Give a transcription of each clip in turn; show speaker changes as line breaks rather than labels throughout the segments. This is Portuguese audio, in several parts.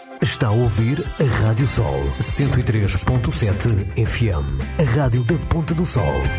Está a ouvir a Rádio Sol 103.7 FM, a rádio da Ponta do Sol.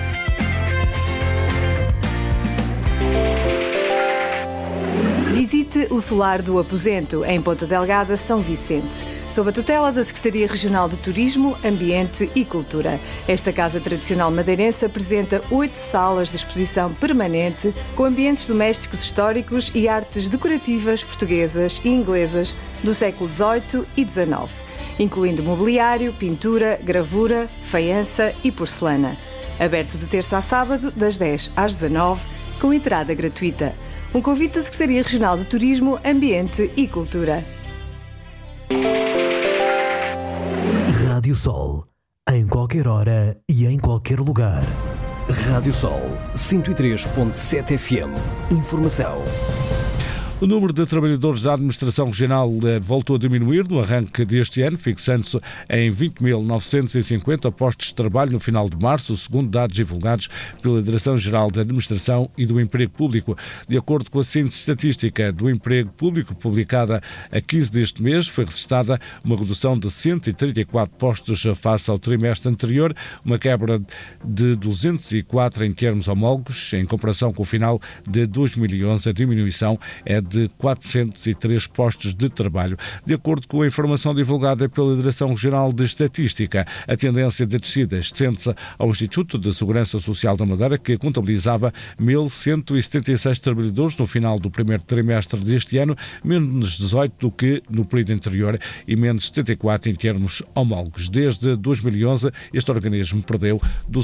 Visite o Solar do Aposento, em Ponta Delgada, São Vicente, sob a tutela da Secretaria Regional de Turismo, Ambiente e Cultura. Esta casa tradicional madeirense apresenta 8 salas de exposição permanente com ambientes domésticos históricos e artes decorativas portuguesas e inglesas do século XVIII e XIX, incluindo mobiliário, pintura, gravura, faiança e porcelana. Aberto de terça a sábado, das 10 às 19, com entrada gratuita. Um convite da Secretaria Regional de Turismo, Ambiente e Cultura.
Rádio Sol, em qualquer hora e em qualquer lugar. Rádio Sol 103.7 FM. Informação.
O número de trabalhadores da Administração Regional voltou a diminuir no arranque deste ano, fixando-se em 20.950 postos de trabalho no final de março, segundo dados divulgados pela Direção-Geral da Administração e do Emprego Público. De acordo com a síntese estatística do Emprego Público, publicada a 15 deste mês, foi registrada uma redução de 134 postos face ao trimestre anterior, uma quebra de 204 em termos homólogos, em comparação com o final de 2011. A diminuição é de 403 postos de trabalho. De acordo com a informação divulgada pela Direção-Geral de Estatística, a tendência de descida estende-se ao Instituto de Segurança Social da Madeira, que contabilizava 1.176 trabalhadores no final do primeiro trimestre deste ano, menos 18 do que no período anterior e menos 74 em termos homólogos. Desde 2011, este organismo perdeu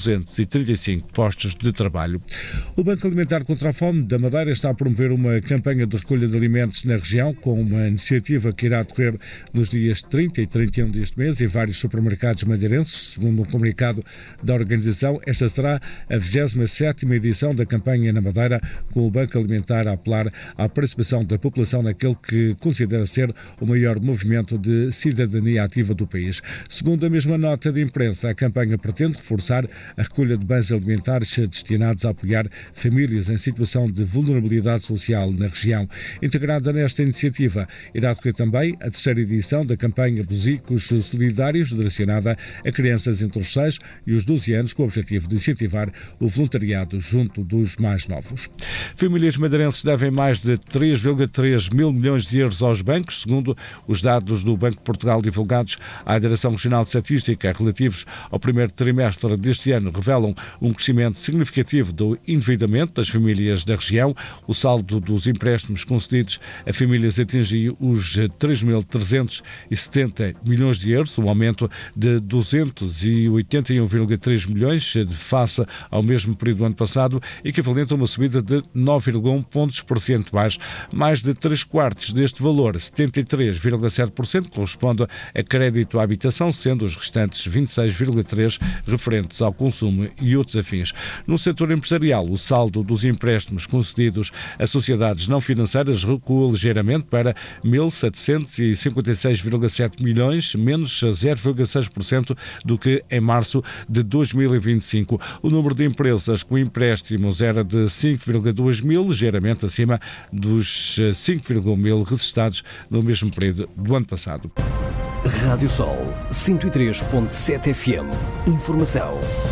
235 postos de trabalho. O Banco Alimentar contra a Fome da Madeira está a promover uma campanha de recolha de alimentos na região, com uma iniciativa que irá decorrer nos dias 30 e 31 deste mês em vários supermercados madeirenses. Segundo um comunicado da organização, esta será a 27ª edição da campanha na Madeira, com o Banco Alimentar a apelar à participação da população naquele que considera ser o maior movimento de cidadania ativa do país. Segundo a mesma nota de imprensa, a campanha pretende reforçar a recolha de bens alimentares destinados a apoiar famílias em situação de vulnerabilidade social na região. Integrada nesta iniciativa, irá decorrer também a terceira edição da campanha Bosicos Solidários, direcionada a crianças entre os 6 e os 12 anos, com o objetivo de incentivar o voluntariado junto dos mais novos. Famílias madeirenses devem mais de 3,3 mil milhões de euros aos bancos, segundo os dados do Banco de Portugal divulgados à Direção Regional de Estatística relativos ao primeiro trimestre deste ano, revelam um crescimento significativo do endividamento das famílias da região. O saldo dos empréstimos concedidos a famílias atingiu os 3.370 milhões de euros, um aumento de 281,3 milhões face ao mesmo período do ano passado, equivalente a uma subida de 9,1 pontos percentuais. Mais de 3/4 deste valor, 73,7%, corresponde a crédito à habitação, sendo os restantes 26,3% referentes ao consumo e outros afins. No setor empresarial, o saldo dos empréstimos concedidos a sociedades não financeiras recua ligeiramente para 1.756,7 milhões, menos 0,6% do que em março de 2025. O número de empresas com empréstimos era de 5,2 mil, ligeiramente acima dos 5,1 mil registrados no mesmo período do ano passado.
Rádio Sol 103.7 FM. Informação.